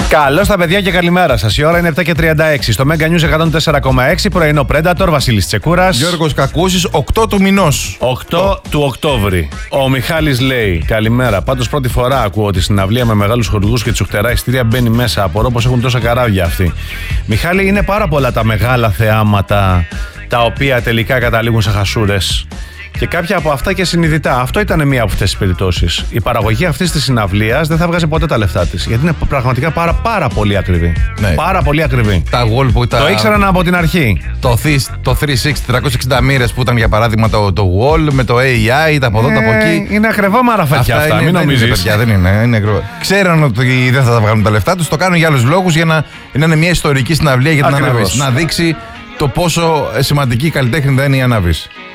Καλώς τα παιδιά και καλημέρα σας. Η ώρα είναι 7:36. Στο Mega News 104,6 πρωινό Predator, Βασίλης Τσεκούρας. Γιώργος Κακούσης, 8 του μηνός. 8 του Οκτώβρη. Ο Μιχάλης λέει: καλημέρα. Πάντως πρώτη φορά ακούω τη συναυλία με μεγάλους χορηγούς και τσουχτερά ειστήρια μπαίνει μέσα. Απορώ πως έχουν τόσα καράβια αυτοί. Μιχάλη, είναι πάρα πολλά τα μεγάλα θεάματα τα οποία τελικά καταλήγουν σε χασούρες. Και κάποια από αυτά και συνειδητά. Αυτό ήταν μία από αυτές τις περιπτώσεις. Η παραγωγή αυτής της συναυλίας δεν θα βγάζει ποτέ τα λεφτά της. Γιατί είναι πραγματικά πάρα πολύ ακριβή. Ναι. Πάρα πολύ ακριβή. Τα wall που ήταν. Το ήξεραν από την αρχή. Το 360 μοίρες που ήταν για παράδειγμα το wall με το AI, τα από εδώ, τα από εκεί. Είναι ακριβό μαραφέτια αυτά. Μην νομίζεις. Δεν είναι ακριβό. Ξέραν ότι δεν θα τα βγάλουν τα λεφτά τους. Το κάνουν για άλλους λόγους, για να είναι μια ιστορική συναυλία για την Ανάβης. Να δείξει το πόσο σημαντική καλλιτέχνη θα είναι η Ανάβης.